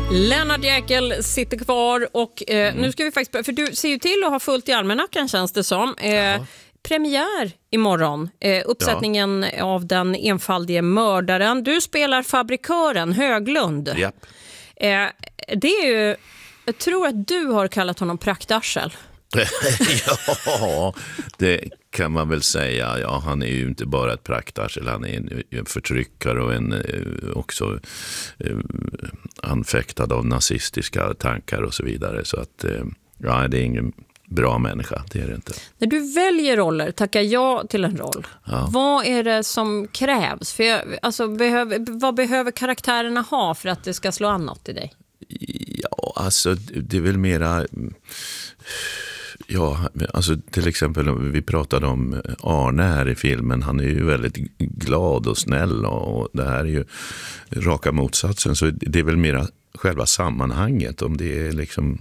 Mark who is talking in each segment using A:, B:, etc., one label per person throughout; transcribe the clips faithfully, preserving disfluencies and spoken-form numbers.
A: Lennart Jäkel sitter kvar och eh, mm. nu ska vi faktiskt, för du ser ju till att ha fullt i almanackan känns det som. Eh, ja. Premiär imorgon, eh, uppsättningen ja. av Den enfaldige mördaren. Du spelar fabrikören Höglund.
B: Japp.
A: Eh, det är ju, jag tror att du har kallat honom praktarsel.
B: Ja, det kan man väl säga. Ja, han är ju inte bara ett praktarsel, han är en, en förtryckare och en också eh, anfäktad av nazistiska tankar och så vidare. Så att eh, ja, det är ingen bra människa, det är det inte.
A: När du väljer roller, tackar ja till en roll. Ja. Vad är det som krävs? För jag, alltså, behöver, vad behöver karaktärerna ha för att det ska slå an något i dig?
B: Ja, alltså det är väl mera... Ja, alltså till exempel vi pratade om Arne här i filmen. Han är ju väldigt glad och snäll och det här är ju raka motsatsen. Så det är väl mera själva sammanhanget, om det är liksom...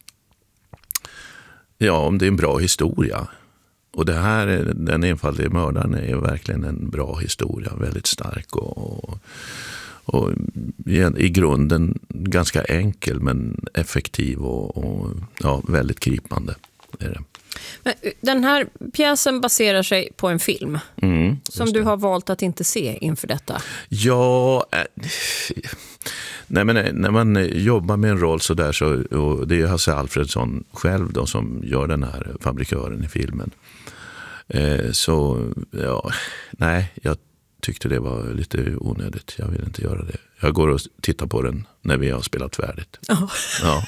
B: Ja, om det är en bra historia. Och det här, Den enfaldige mördaren, är verkligen en bra historia. Väldigt stark och, och, och i grunden ganska enkel men effektiv och, och ja, väldigt gripande är det.
A: Men den här pjäsen baserar sig på en film mm, som du har valt att inte se inför detta.
B: Ja, äh, nej, men när man jobbar med en roll så där så, och det är Hasse Alfredson själv då som gör den här fabrikören i filmen. Eh, så ja, nej, jag tyckte det var lite onödigt. Jag vill inte göra det. Jag går och tittar på den när vi har spelat färdigt.
A: Oh.
B: Ja.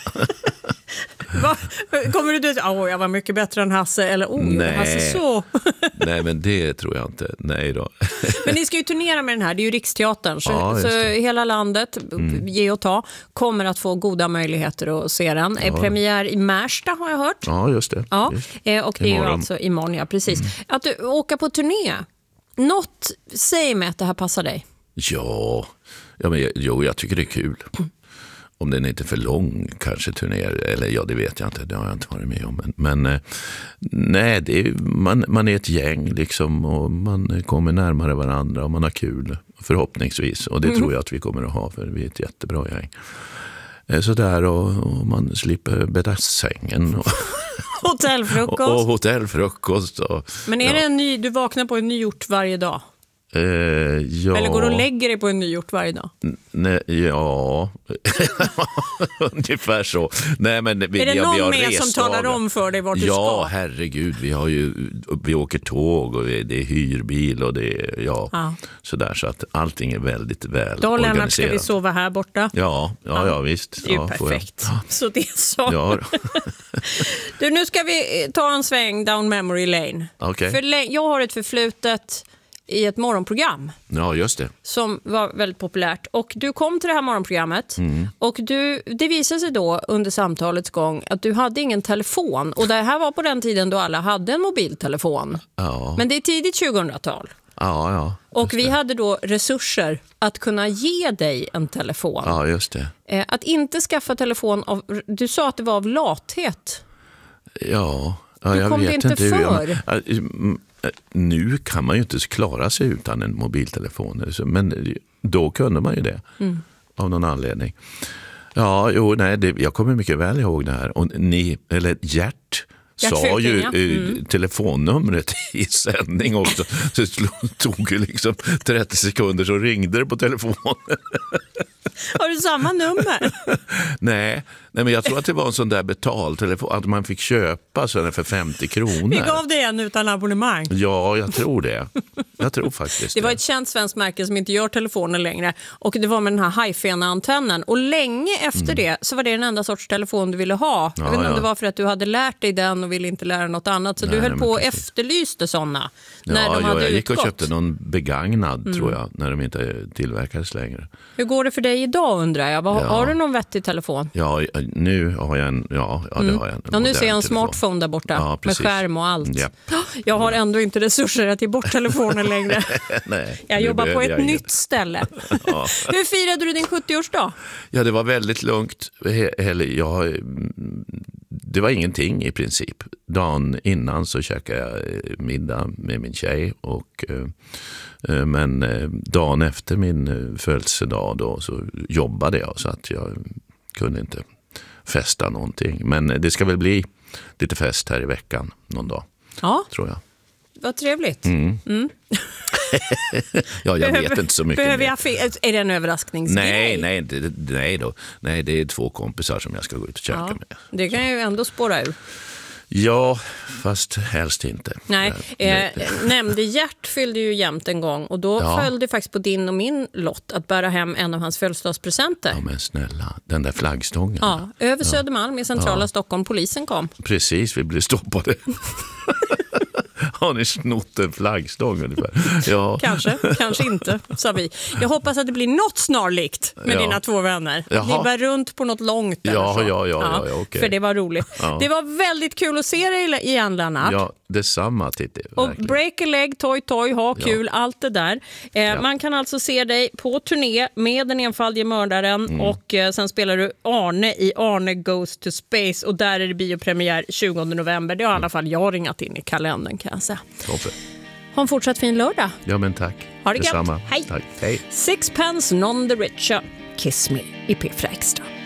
A: Va? Kommer du dit? Åh, oh, jag var mycket bättre än Hasse. Eller oh,
B: nej.
A: Hasse så.
B: Nej, men det tror jag inte. Nej då.
A: Men ni ska ju turnera med den här. Det är ju Riksteatern. Så,
B: ja,
A: så hela landet, mm. ge och ta, kommer att få goda möjligheter att se den. Ja. Premiär i Märsta har jag hört.
B: Ja, just det.
A: Ja.
B: Just.
A: Och det
B: imorgon.
A: är ju alltså imorgon, ja, precis. Mm. Att du åker på turné. Något säger mig att det här passar dig.
B: Ja, ja men, jo, jag tycker det är kul. Mm. Om den är inte för lång kanske turnéer, eller ja, det vet jag inte, det har jag inte varit med om. Men, men nej, det är, man, man är ett gäng liksom och man kommer närmare varandra och man har kul förhoppningsvis. Och det mm. tror jag att vi kommer att ha, för vi är ett jättebra gäng. Så där och, och man slipper bädda sängen och
A: hotellfrukost.
B: och, och hotellfrukost. Och,
A: men är
B: ja.
A: det en ny, du vaknar på en ny ort varje dag?
B: Eh, ja.
A: Eller går du och lägger dig på en ny ort varje dag?
B: Nej, ja, ungefär så. Nej, men vi,
A: är det
B: ja,
A: någon
B: vi har
A: med som talar om för dig vart du
B: ja,
A: ska?
B: Ja, herregud, vi har ju vi åker tåg och det är hyrbil och det är ja, ja. sådär, så att allting är väldigt väl
A: då,
B: organiserat.
A: Lennart, ska vi sova här borta?
B: Ja, ja, ja, ja visst.
A: Det är ju
B: ja,
A: perfekt. Ja. Så det är så.
B: Ja.
A: Du, nu ska vi ta en sväng down memory lane.
B: Okay.
A: För jag har ett förflutet i ett morgonprogram.
B: Ja, just det.
A: Som var väldigt populärt. Och du kom till det här morgonprogrammet. Mm. Och du, det visade sig då under samtalets gång att du hade ingen telefon. Och det här var på den tiden då alla hade en mobiltelefon.
B: Ja.
A: Men det är tidigt tjugohundratal.
B: Ja, ja.
A: Och vi hade då resurser att kunna ge dig en telefon.
B: Ja, just det.
A: Att inte skaffa telefon av... Du sa att det var av lathet.
B: Ja, ja
A: du
B: jag
A: kom
B: vet
A: det inte
B: inte
A: för.
B: hur jag... Nu kan man ju inte klara sig utan en mobiltelefon. Men då kunde man ju det. Mm. Av någon anledning. Ja, jo, nej, det, jag kommer mycket väl ihåg det här. Och ni, eller Gert... sa ju mm. telefonnumret i sändning också. Så det tog ju liksom trettio sekunder så ringde det på telefonen.
A: Har du samma nummer?
B: nej, nej, men jag tror att det var en sån där betaltelefon. Att man fick köpa sådana för femtio kronor.
A: Vi gav det en utan abonnemang.
B: Ja, jag tror det. Jag tror faktiskt
A: det. Det var
B: det.
A: ett känt svenskt märke som inte gör telefoner längre. Och det var med den här high-fena-antennen. Och länge efter mm. det så var det den enda sorts telefon du ville ha. Jag ja, vet inte ja. om det var för att du hade lärt dig den och ville inte lära något annat. Så nej, du höll på och efterlyste sådana.
B: Ja,
A: när de
B: ja,
A: hade
B: jag gick
A: utgått.
B: och köpte någon begagnad mm. tror jag. När de inte tillverkades längre.
A: Hur går det för dig idag, undrar jag? Har, ja. har du någon vettig telefon?
B: Ja, nu har jag en. Ja, ja det
A: mm.
B: har jag en.
A: Ja, nu ser jag en
B: telefon.
A: Smartphone där borta. Ja, med skärm och allt.
B: Ja.
A: Jag har ändå inte resurser att ge bort telefonen längre.
B: Nej,
A: jag jobbar på ett nytt
B: inget.
A: ställe. Ja. Hur firade du din sjuttioårsdag?
B: Ja, det var väldigt lugnt. Jag, det var ingenting i princip. Dagen innan så käkade jag middag med min tjej. Och, men dagen efter min födelsedag då så jobbade jag så att jag kunde inte festa någonting. Men det ska väl bli lite fest här i veckan någon dag,
A: ja.
B: tror jag.
A: Vad trevligt.
B: Mm.
A: Mm.
B: ja, jag
A: behöver,
B: vet inte så mycket.
A: Behöver jag fe- är det en överraskningsgrej?
B: Nej, nej, det, nej, då. nej, det är två kompisar som jag ska gå ut och käka
A: ja.
B: med.
A: Det kan ju ändå spåra ur.
B: Ja, fast helst inte.
A: Nej,
B: det,
A: eh, nämnde Gert fyllde ju jämt en gång och då
B: ja.
A: följde faktiskt på din och min lott att bära hem en av hans födelsedagspresenter.
B: Ja, men snälla, den där flaggstången.
A: Ja, över
B: ja.
A: Södermalm i centrala ja. Stockholm. Polisen kom.
B: Precis, vi blev stoppade. Har ni snott en flaggstång ungefär? Ja.
A: Kanske, kanske inte, sa vi. Jag hoppas att det blir något snarlikt med ja. dina två vänner. Ni var runt på något långt.
B: Ja,
A: ja,
B: ja, ja, ja, okay.
A: För det var roligt. Ja. Det var väldigt kul att se dig igen, Lennart.
B: Ja, detsamma, Titti.
A: Och break a leg, toy, toy, ha kul, ja. allt det där. Eh, ja. Man kan alltså se dig på turné med Den enfaldige mördaren mm. och eh, sen spelar du Arne i Arne Goes to Space och där är det biopremiär tjugonde november. Det har mm. i alla fall jag ringat in i kalendern, kan jag säga.
B: Toppen.
A: Ha en fortsatt fin lördag.
B: Ja, men tack.
A: Ha det
B: detsamma.
A: Hej.
B: Tack. Hej.
A: Sixpence none the richer. Kiss me i P fyra Extra.